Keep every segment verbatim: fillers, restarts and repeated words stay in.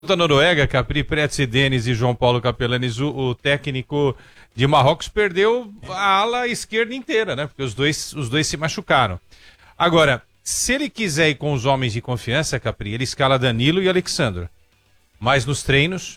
Da Noruega, Capri, Pretz, Denis e João Paulo Capelanes, o, o técnico de Marrocos perdeu a ala esquerda inteira, né? Porque os dois, os dois se machucaram. Agora, se ele quiser ir com os homens de confiança, Capri, ele escala Danilo e Alexandre. Mas nos treinos,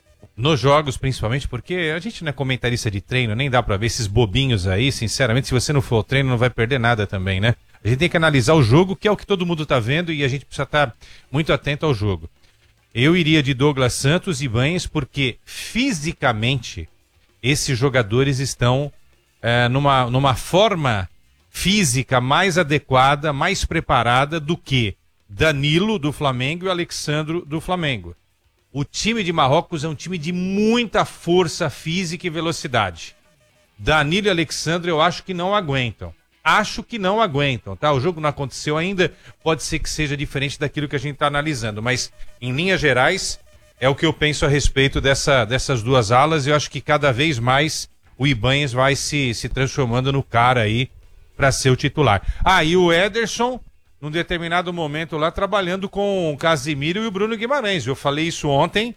nos jogos principalmente, porque a gente não é comentarista de treino, nem dá pra ver esses bobinhos aí, sinceramente, se você não for ao treino não vai perder nada também, né? A gente tem que analisar o jogo, que é o que todo mundo tá vendo, e a gente precisa estar muito atento ao jogo. Eu iria de Douglas Santos e Ibañez porque fisicamente esses jogadores estão é, numa, numa forma física mais adequada, mais preparada do que Danilo do Flamengo e Alexandro do Flamengo. O time de Marrocos é um time de muita força física e velocidade. Danilo e Alexandre eu acho que não aguentam. Acho que não aguentam, tá? O jogo não aconteceu ainda, pode ser que seja diferente daquilo que a gente está analisando, mas em linhas gerais é o que eu penso a respeito dessa, dessas duas alas, e eu acho que cada vez mais o Ibañez vai se, se transformando no cara aí para ser o titular. Ah, e o Ederson, num determinado momento lá, trabalhando com o Casimiro e o Bruno Guimarães. Eu falei isso ontem,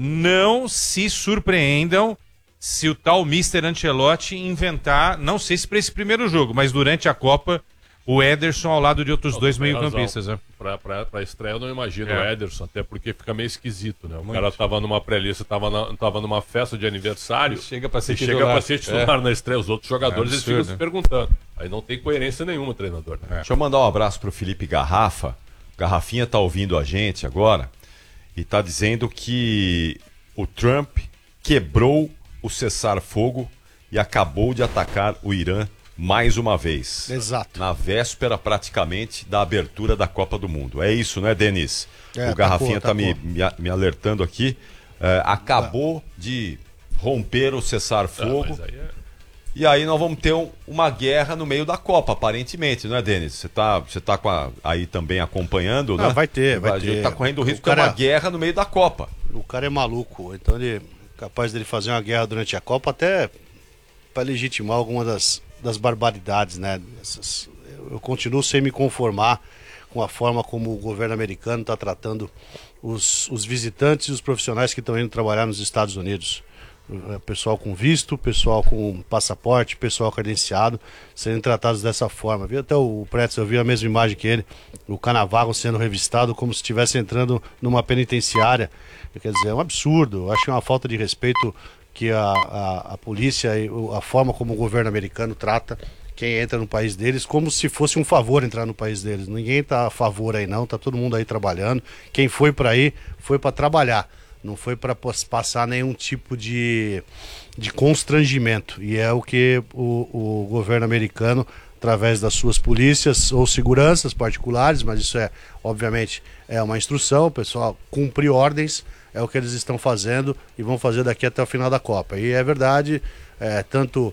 não se surpreendam se o tal mister Ancelotti inventar, não sei se para esse primeiro jogo, mas durante a Copa, o Ederson ao lado de outros não, dois meio-campistas. Né? Para a estreia eu não imagino é. o Ederson, até porque fica meio esquisito, né? O Muito. cara tava numa pré-lista, tava, na, tava numa festa de aniversário, e chega para ser, ser titular é. na estreia. Os outros jogadores é eles ficam se perguntando. Aí não tem coerência nenhuma, treinador. Né? É. Deixa eu mandar um abraço pro Felipe Garrafa. Garrafinha tá ouvindo a gente agora e tá dizendo que o Trump quebrou o cessar-fogo e acabou de atacar o Irã mais uma vez. Exato. Na véspera, praticamente, da abertura da Copa do Mundo. É isso, né, Denis? É, o Garrafinha está me, me, me alertando aqui. É, acabou ah. de romper o cessar-fogo. Ah, aí é... E aí nós vamos ter um, uma guerra no meio da Copa, aparentemente, não é, Denis? Você está você tá com a, aí também acompanhando, Não, né? Vai ter, vai a ter. A gente está correndo o risco o cara... de uma guerra no meio da Copa. O cara é maluco, então ele... capaz dele fazer uma guerra durante a Copa, até para legitimar alguma das, das barbaridades, né? Essas, eu, eu continuo sem me conformar com a forma como o governo americano está tratando os, os visitantes e os profissionais que estão indo trabalhar nos Estados Unidos. Pessoal com visto, pessoal com passaporte, pessoal credenciado, sendo tratados dessa forma. Vi até o Pretz, eu vi a mesma imagem que ele, o Canavago sendo revistado como se estivesse entrando numa penitenciária. Quer dizer, é um absurdo. Eu acho que é uma falta de respeito que a, a, a polícia e a forma como o governo americano trata quem entra no país deles, como se fosse um favor entrar no país deles. Ninguém está a favor aí não, está todo mundo aí trabalhando. Quem foi para aí, foi para trabalhar. Não foi para passar nenhum tipo de, de constrangimento. E é o que o, o governo americano, através das suas polícias ou seguranças particulares, mas isso é, obviamente, é uma instrução, o pessoal cumpre ordens, é o que eles estão fazendo e vão fazer daqui até o final da Copa. E é verdade, é, tanto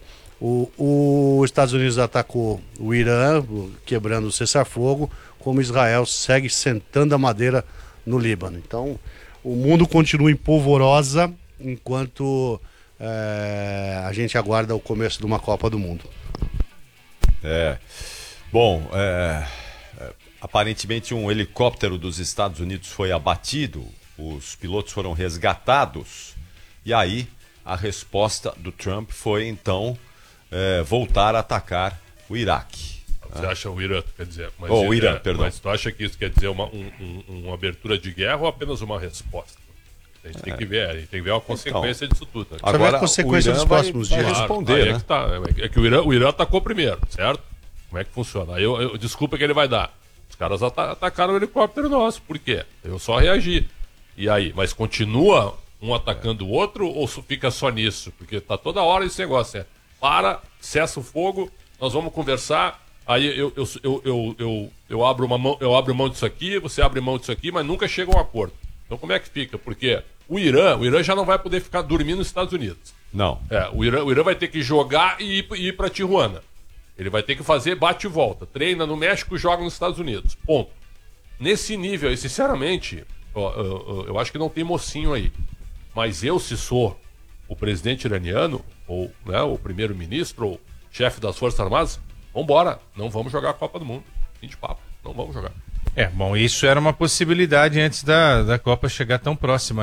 o, os Estados Unidos atacou o Irã, quebrando o cessar-fogo, como Israel segue sentando a madeira no Líbano. Então, o mundo continua em polvorosa enquanto é, a gente aguarda o começo de uma Copa do Mundo. É. Bom, é, aparentemente um helicóptero dos Estados Unidos foi abatido, os pilotos foram resgatados, e aí a resposta do Trump foi então é, voltar a atacar o Iraque. Você acha o Irã, quer dizer... Mas, oh, o Irã, é, perdão. Mas tu acha que isso quer dizer uma, um, um, uma abertura de guerra ou apenas uma resposta? A gente é. tem que ver, a gente tem que ver a consequência então, disso tudo. Né? Agora, a consequência dos próximos vai, dias. Vai responder, claro, né? é, que tá, é que o Irã, o Irã atacou primeiro, certo? Como é que funciona? Aí eu, eu, desculpa que ele vai dar. Os caras atacaram o helicóptero nosso, por quê? Eu só reagi. E aí? Mas continua um atacando o outro ou fica só nisso? Porque tá toda hora esse negócio, é para, cessa o fogo, nós vamos conversar... Aí eu, eu, eu, eu, eu, eu, abro uma mão, eu abro mão disso aqui, você abre mão disso aqui, mas nunca chega a um acordo. Então como é que fica? Porque o Irã, o Irã já não vai poder ficar dormindo nos Estados Unidos. Não. É, o Irã, o Irã vai ter que jogar e ir, ir para Tijuana. Ele vai ter que fazer bate e volta. Treina no México e joga nos Estados Unidos. Ponto. Nesse nível aí, sinceramente, ó, eu, eu acho que não tem mocinho aí. Mas eu, se sou o presidente iraniano, ou né, o primeiro-ministro, ou chefe das Forças Armadas, vambora, não vamos jogar a Copa do Mundo. Fim de papo, não vamos jogar. É, bom, isso era uma possibilidade antes da, da Copa chegar tão próxima.